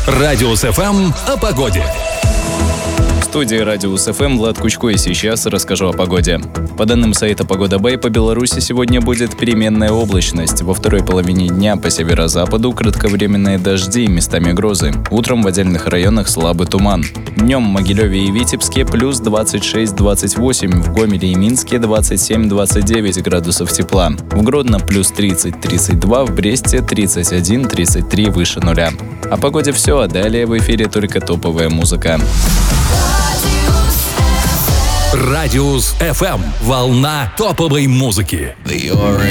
Радиус ФМ о погоде. В студии Радиус ФМ Влад Кучко, и сейчас расскажу о погоде. По данным сайта Погода Бай, по Беларуси сегодня будет переменная облачность. Во второй половине дня по северо-западу кратковременные дожди, местами грозы. Утром в отдельных районах слабый туман. Днем в Могилеве и Витебске плюс 26-28, в Гомеле и Минске 27-29 градусов тепла. В Гродно плюс 30-32, в Бресте 31-33 выше нуля. О погоде все, а далее в эфире только топовая музыка. Радиус ФМ. Волна топовой музыки. The